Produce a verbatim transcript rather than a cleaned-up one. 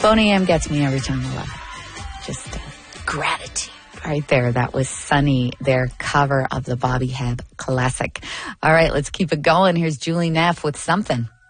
Boney M gets me every time. I love it. Just uh, gratitude right there. That was Sunny, their cover of the Bobby Hebb classic. All right, let's keep it going. Here's Julie Neff with Something.